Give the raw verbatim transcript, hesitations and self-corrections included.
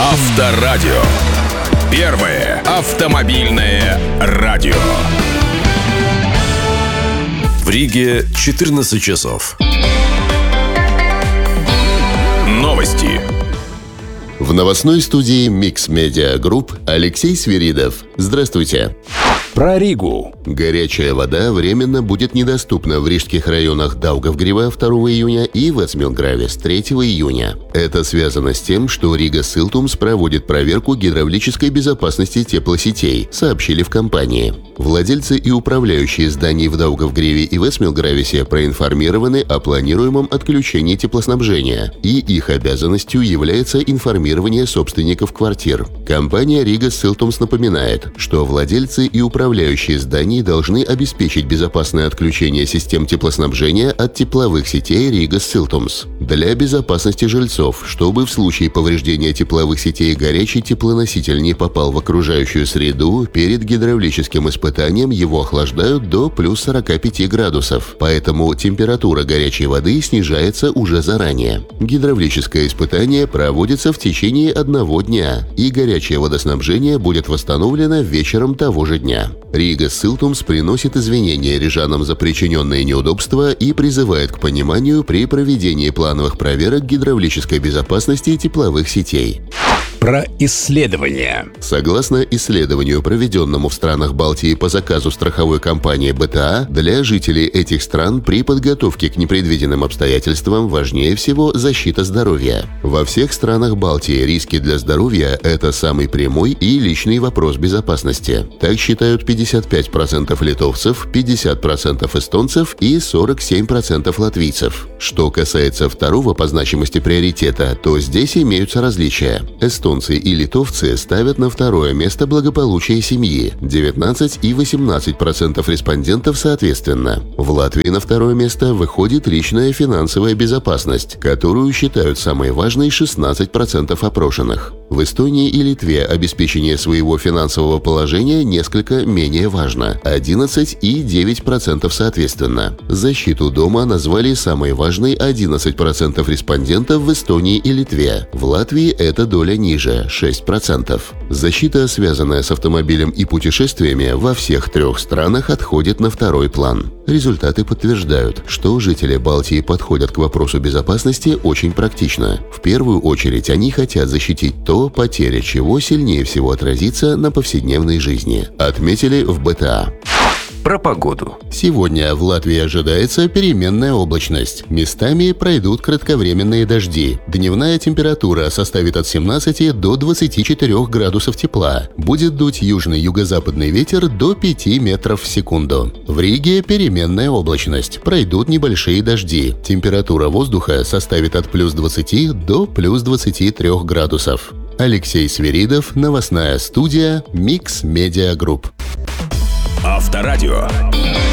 Авторадио. Первое автомобильное радио. В Риге четырнадцать часов. Новости. В новостной студии Mix Media Group Алексей Свиридов. Здравствуйте. Про Ригу. Горячая вода временно будет недоступна в рижских районах Даугавгрива второго июня и Вацмилгравис третьего июня. Это связано с тем, что Рига Силтумс проводит проверку гидравлической безопасности теплосетей, сообщили в компании. Владельцы и управляющие зданий в Даугавгриве и Вацмилгрависе проинформированы о планируемом отключении теплоснабжения, и их обязанностью является информирование собственников квартир. Компания Рига Силтумс напоминает, что владельцы и управляющие зданий должны обеспечить безопасное отключение систем теплоснабжения от тепловых сетей Рига Силтумс. Для безопасности жильцов, чтобы в случае повреждения тепловых сетей горячий теплоноситель не попал в окружающую среду, перед гидравлическим испытанием его охлаждают до плюс сорока пяти градусов, поэтому температура горячей воды снижается уже заранее. Гидравлическое испытание проводится в течение одного дня, и горячее водоснабжение будет восстановлено вечером того же дня. Рига Силтумс приносит извинения рижанам за причиненные неудобства и призывает к пониманию при проведении плановых проверок гидравлической безопасности тепловых сетей. Про исследования. Согласно исследованию, проведенному в странах Балтии по заказу страховой компании бэ тэ а, для жителей этих стран при подготовке к непредвиденным обстоятельствам важнее всего защита здоровья. Во всех странах Балтии риски для здоровья – это самый прямой и личный вопрос безопасности. Так считают пятьдесят пять процентов литовцев, пятьдесят процентов эстонцев и сорок семь процентов латвийцев. Что касается второго по значимости приоритета, то здесь имеются различия. Эстонцы и литовцы ставят на второе место благополучие семьи – девятнадцать и восемнадцать процентов респондентов соответственно. В Латвии на второе место выходит личная финансовая безопасность, которую считают самой важной шестнадцать процентов опрошенных. В Эстонии и Литве обеспечение своего финансового положения несколько менее важно – одиннадцать и девять процентов соответственно. Защиту дома назвали самой важной одиннадцать процентов респондентов в Эстонии и Литве. В Латвии эта доля ниже – шесть процентов. Защита, связанная с автомобилем и путешествиями, во всех трех странах отходит на второй план. Результаты подтверждают, что жители Балтии подходят к вопросу безопасности очень практично. В первую очередь они хотят защитить то, потеря чего сильнее всего отразится на повседневной жизни, отметили в бэ тэ а. Про погоду. Сегодня в Латвии ожидается переменная облачность. Местами пройдут кратковременные дожди. Дневная температура составит от семнадцати до двадцати четырёх градусов тепла. Будет дуть южный юго-западный ветер до пяти метров в секунду. В Риге переменная облачность. Пройдут небольшие дожди. Температура воздуха составит от плюс двадцати до плюс двадцати трёх градусов. Алексей Свиридов, новостная студия Mix Media Group. Авторадио.